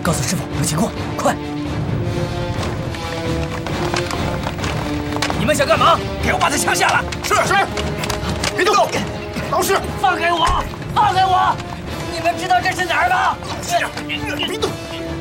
告诉师傅有情况，快！你们想干嘛？给我把他枪下来！ 是。别动！老师， 放开我！放开我！你们知道这是哪儿吗？ 别动！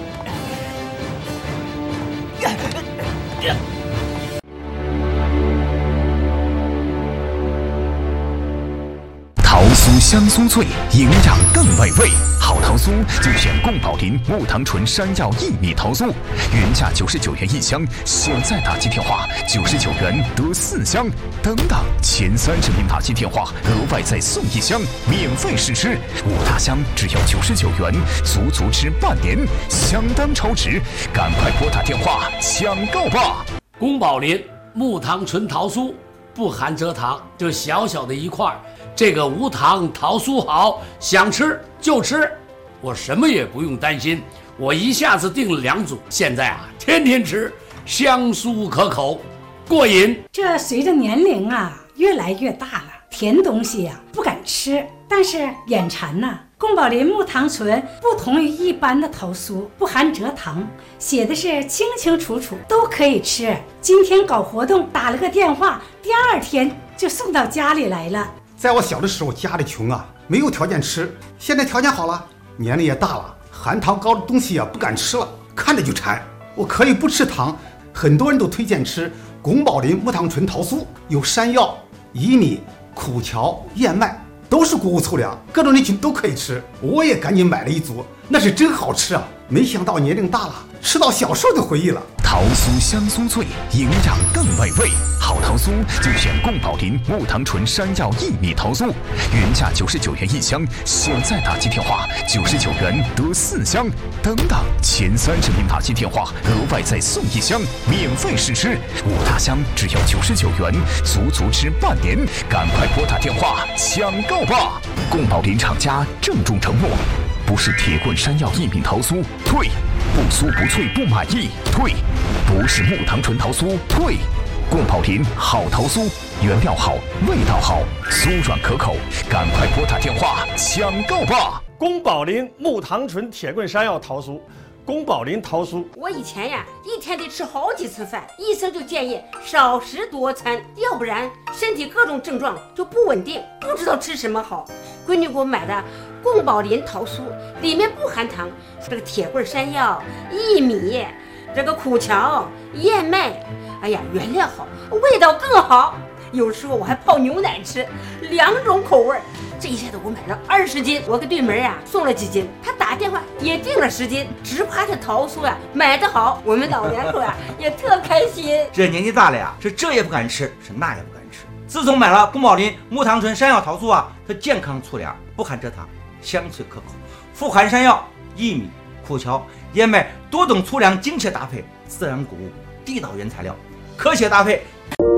桃酥香酥脆，营养更美味。好桃酥就选宫保林木糖醇山药薏米桃酥，原价99元一箱，现在打击电话99元得4箱，等等前30名打击电话额外再送1箱，免费试吃，5大箱只要99元，足足吃半年，相当超值，赶快拨打电话抢购吧！ 宫保林木糖醇桃酥不含蔗糖，就小小的一块，这个无糖桃酥好，想吃就吃，我什么也不用担心，我一下子订了2组，现在啊天天吃，香酥可口，过瘾。 这随着年龄啊越来越大了，甜东西啊不敢吃，但是眼馋呐。宫保林木糖醇不同于一般的桃酥，不含蔗糖，写的是清清楚楚，都可以吃。今天搞活动打了个电话，第2天就送到家里来了。 在我小的时候家里穷啊，没有条件吃，现在条件好了，年龄也大了，含糖高的东西啊不敢吃了，看着就馋。我可以不吃糖，很多人都推荐吃宫保林木糖醇桃酥，有山药、薏米、苦荞、燕麦，都是谷物粗粮，各种人群都可以吃。我也赶紧买了1组，那是真好吃啊！没想到年龄大了，吃到小时候的回忆了。 桃酥香酥脆，营养更美味。好桃酥就选宫保林木糖醇山药薏米桃酥，原价99元一箱，现在打击电话99元得4箱，等等前30名打击电话额外再送1箱，免费试吃，5大箱只要99元，足足吃半年，赶快拨打电话抢购吧！宫保林厂家郑重承诺，不是铁棍山药薏米桃酥，退；不酥不脆不满意，退；不是木糖醇桃酥，退。宫保林好桃酥，原料好，味道好，酥软可口，赶快拨打电话抢购吧！ 宫保林木糖醇铁棍山药桃酥，宫保林桃酥。 我以前呀，一天得吃好几次饭，医生就建议少食多餐，要不然身体各种症状就不稳定，不知道吃什么好。闺女给我买的宫保林桃酥，里面不含糖，这个铁棍山药、薏米，这个苦荞、燕麦，哎呀，原料好，味道更好。有时候我还泡牛奶吃，2种口味。这一下子我买了20斤，我给对门啊送了几斤，他打电话也订了10斤，只夸这桃酥啊买得好，我们老两口啊也特开心。 这年纪大了呀，是这也不敢吃，是那也不敢吃。自从买了宫保林木糖醇山药桃酥啊，它健康粗粮，不含蔗糖，香脆可口，富含山药、薏米、苦荞、燕麦多种粗粮精确搭配，自然谷物，地道原材料，科学搭配。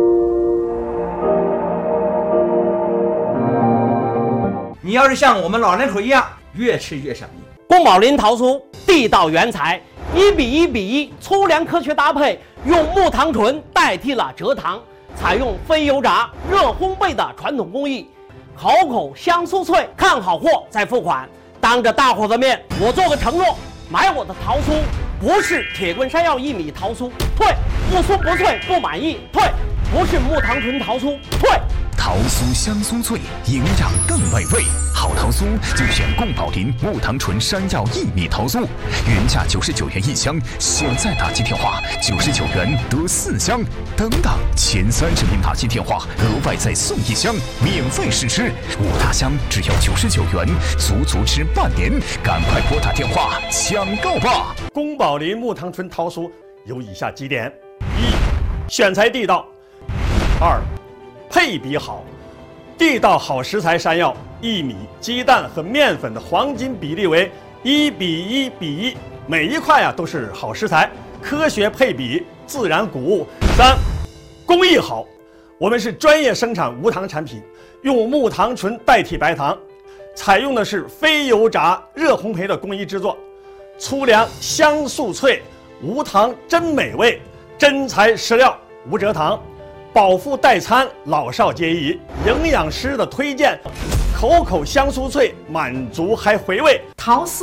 你要是像我们老两口一样，越吃越上瘾。 宫保林桃酥地道原材，1:1:1粗粮科学搭配，用木糖醇代替了蔗糖，采用非油炸、热烘焙的传统工艺，好口香酥脆，看好货再付款。当着大伙的面，我做个承诺，买我的桃酥不是铁棍山药薏米桃酥，退；不酥不脆不满意，退；不是木糖醇桃酥，退。 桃酥香酥脆，营养更美味。好桃酥就选宫保林木糖醇山药薏米桃酥，原价99元一箱，现在打击电话99元得4箱，等等前30名打击电话额外再送1箱，免费试吃，5大箱只要99元，足足吃半年，赶快拨打电话抢购吧！ 宫保林木糖醇桃酥有以下几点：1. 选材地道； 2. 配比好，地道好食材山药、薏米、鸡蛋和面粉的黄金比例为1:1:1，每一块都是好食材，科学配比，自然谷物。3. 工艺好，我们是专业生产无糖产品，用木糖醇代替白糖，采用的是非油炸、热烘焙的工艺制作，粗粮香酥脆，无糖真美味，真材实料，无蔗糖。饱腹代餐，老少皆宜，营养师的推荐，口口香酥脆，满足还回味。 桃酥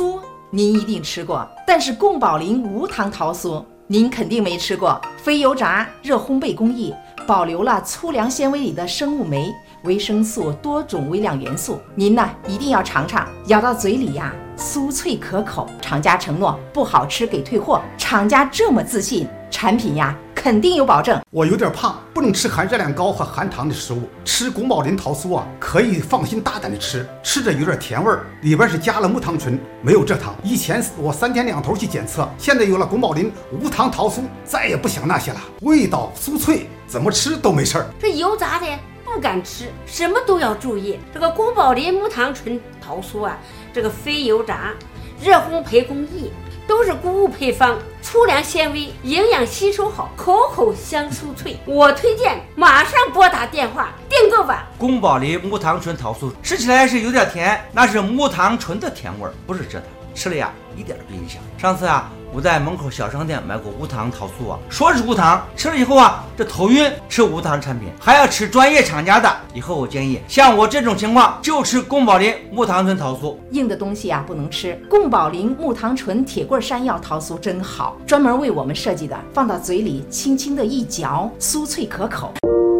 您一定吃过，但是宫保林无糖桃酥您肯定没吃过。非油炸热烘焙工艺保留了粗粮纤维里的生物酶、维生素、多种微量元素，您呢一定要尝尝，咬到嘴里呀，酥脆可口。厂家承诺不好吃给退货，厂家这么自信，产品呀肯定有保证。 我有点胖，不能吃含热量高和含糖的食物。吃宫保林桃酥啊，可以放心大胆的吃，吃着有点甜味儿，里边是加了木糖醇，没有蔗糖。以前我3天2头去检测，现在有了宫保林无糖桃酥，再也不想那些了，味道酥脆，怎么吃都没事儿。 这油炸的不敢吃，什么都要注意。这个宫保林木糖醇桃酥啊，这个非油炸热烘焙工艺都是谷物配方，粗粮纤维，营养吸收好，口口香酥脆。我推荐马上拨打电话订购吧。 宫保林木糖醇桃酥吃起来是有点甜，那是木糖醇的甜味儿，不是蔗糖，吃了呀一点不影响。上次啊，我在门口小商店买过无糖桃酥啊，说是无糖，吃了以后啊，这头晕。吃无糖产品还要吃专业厂家的，以后我建议像我这种情况就吃宫保林木糖醇桃酥。 硬的东西啊不能吃，宫保林木糖醇铁棍山药桃酥真好，专门为我们设计的，放到嘴里轻轻的一嚼，酥脆可口。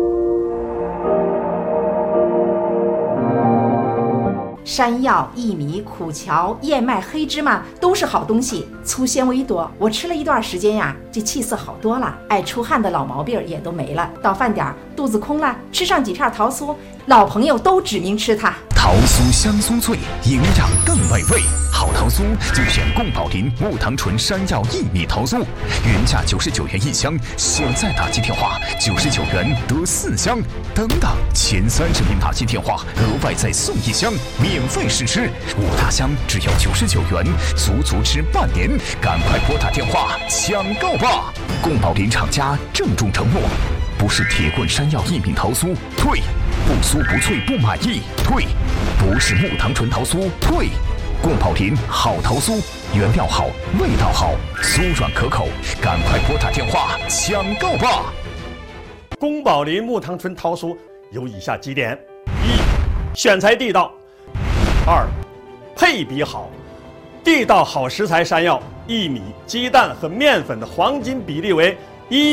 山药、薏米、苦荞、燕麦、黑芝麻都是好东西，粗纤维多。我吃了一段时间呀，这气色好多了，爱出汗的老毛病也都没了。到饭点肚子空了，吃上几片桃酥，老朋友都指名吃它。 桃酥香酥脆，营养更美味。好桃酥就选宫保林木糖醇山药薏米桃酥，原价99元1箱，现在打击电话99元得4箱，等等前30名打击电话额外再送1箱，免费试吃，5大箱只要99元，足吃半年，赶快拨打电话抢购吧！宫保林厂家郑重承诺，不是铁棍山药薏米桃酥退，不酥不脆不满意退，不是木糖醇桃酥退。宫保林好桃酥，原料好，味道好，酥软可口，赶快拨打电话抢购吧！ 宫保林木糖醇桃酥有以下几点：一、选材地道；二、配比好。地道好食材山药、薏米、鸡蛋和面粉的黄金比例为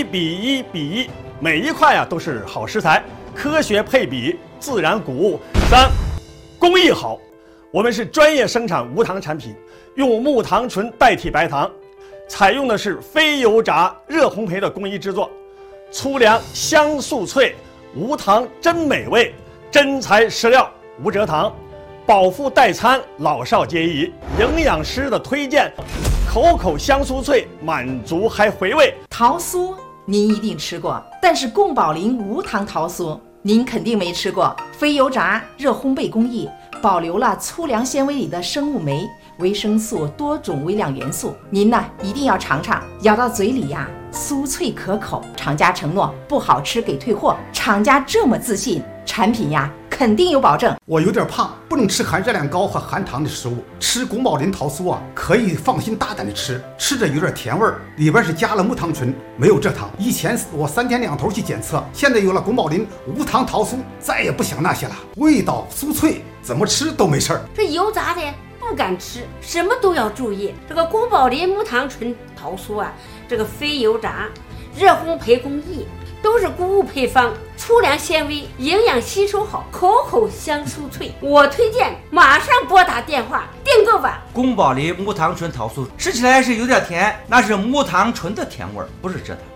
1:1:1，每一块都是好食材，科学配比，自然谷物。3、工艺好。我们是专业生产无糖产品，用木糖醇代替白糖，采用的是非油炸热烘焙的工艺制作，粗粮香酥脆，无糖真美味，真材实料无蔗糖，饱腹代餐，老少皆宜。营养师的推荐，口口香酥脆，满足还回味。 桃酥您一定吃过，但是宫保林无糖桃酥您肯定没吃过。非油炸热烘焙工艺保留了粗粮纤维里的生物酶、维生素、多种微量元素，您呢一定要尝尝，咬到嘴里呀，酥脆可口。厂家承诺不好吃给退货，厂家这么自信，产品呀肯定有保证。 我有点胖，不能吃含热量高和含糖的食物。吃宫保林桃酥啊，可以放心大胆的吃，吃着有点甜味儿，里边是加了木糖醇，没有蔗糖。以前我3天2头去检测，现在有了宫保林无糖桃酥，再也不想那些了，味道酥脆，怎么吃都没事儿。 这油炸的不敢吃，什么都要注意。这个宫保林木糖醇桃酥啊，这个非油炸热烘焙工艺都是谷物配方，粗粮纤维，营养吸收好，口口香酥脆。我推荐马上拨打电话订购吧。 宫保林木糖醇桃酥吃起来是有点甜，那是木糖醇的甜味儿，不是蔗糖，